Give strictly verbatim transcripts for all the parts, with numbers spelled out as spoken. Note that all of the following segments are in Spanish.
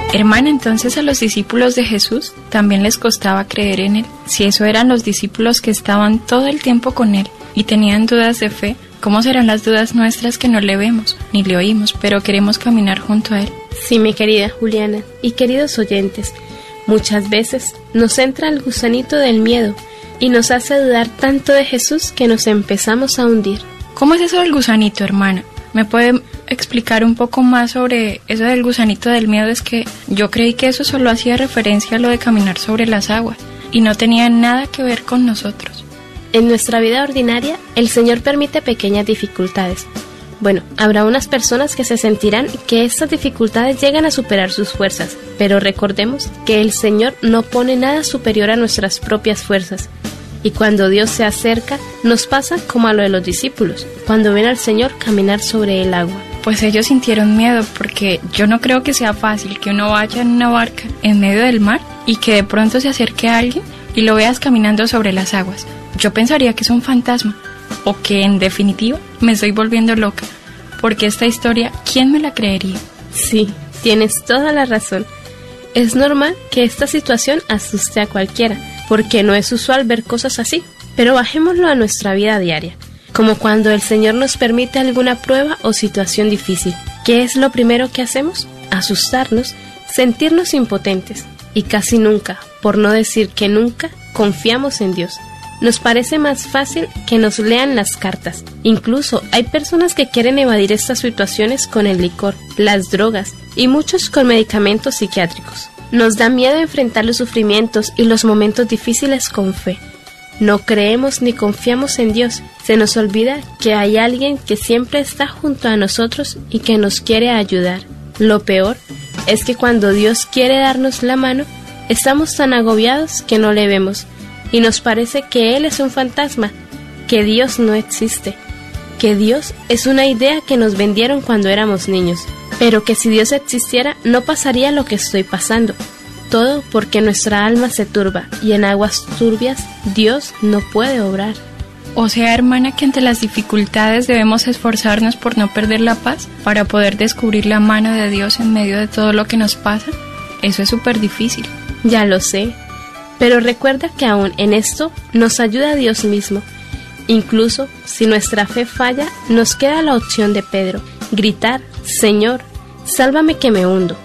Hermana, entonces a los discípulos de Jesús también les costaba creer en Él. Si eso eran los discípulos que estaban todo el tiempo con Él y tenían dudas de fe, ¿cómo serán las dudas nuestras que no le vemos ni le oímos, pero queremos caminar junto a Él? Sí, mi querida Juliana y queridos oyentes, muchas veces nos entra el gusanito del miedo y nos hace dudar tanto de Jesús que nos empezamos a hundir. ¿Cómo es eso del gusanito, hermana? ¿Me puede explicar un poco más sobre eso del gusanito del miedo? Es que yo creí que eso solo hacía referencia a lo de caminar sobre las aguas y no tenía nada que ver con nosotros. En nuestra vida ordinaria, el Señor permite pequeñas dificultades. Bueno, habrá unas personas que se sentirán que estas dificultades llegan a superar sus fuerzas, pero recordemos que el Señor no pone nada superior a nuestras propias fuerzas. Y cuando Dios se acerca, nos pasa como a lo de los discípulos, cuando ven al Señor caminar sobre el agua. Pues ellos sintieron miedo, porque yo no creo que sea fácil que uno vaya en una barca en medio del mar y que de pronto se acerque a alguien y lo veas caminando sobre las aguas. Yo pensaría que es un fantasma, o que en definitiva me estoy volviendo loca, porque esta historia, ¿quién me la creería? Sí, tienes toda la razón. Es normal que esta situación asuste a cualquiera, porque no es usual ver cosas así, pero bajémoslo a nuestra vida diaria, como cuando el Señor nos permite alguna prueba o situación difícil. ¿Qué es lo primero que hacemos? Asustarnos, sentirnos impotentes, y casi nunca, por no decir que nunca, confiamos en Dios. Nos parece más fácil que nos lean las cartas. Incluso hay personas que quieren evadir estas situaciones con el licor, las drogas y muchos con medicamentos psiquiátricos. Nos da miedo enfrentar los sufrimientos y los momentos difíciles con fe. No creemos ni confiamos en Dios. Se nos olvida que hay alguien que siempre está junto a nosotros y que nos quiere ayudar. Lo peor es que cuando Dios quiere darnos la mano, estamos tan agobiados que no le vemos. Y nos parece que Él es un fantasma, que Dios no existe, que Dios es una idea que nos vendieron cuando éramos niños, pero que si Dios existiera no pasaría lo que estoy pasando. Todo porque nuestra alma se turba y en aguas turbias Dios no puede obrar. O sea, hermana, que ante las dificultades debemos esforzarnos por no perder la paz para poder descubrir la mano de Dios en medio de todo lo que nos pasa. Eso es súper difícil. Ya lo sé. Pero recuerda que aún en esto nos ayuda Dios mismo. Incluso si nuestra fe falla, nos queda la opción de Pedro, gritar: Señor, sálvame que me hundo.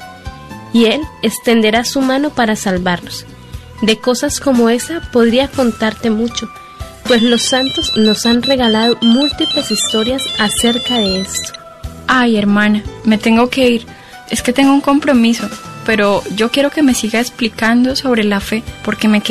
Y Él extenderá su mano para salvarnos. De cosas como esa podría contarte mucho, pues los santos nos han regalado múltiples historias acerca de esto. Ay, hermana, me tengo que ir. Es que tengo un compromiso. Pero yo quiero que me siga explicando sobre la fe, porque me quedé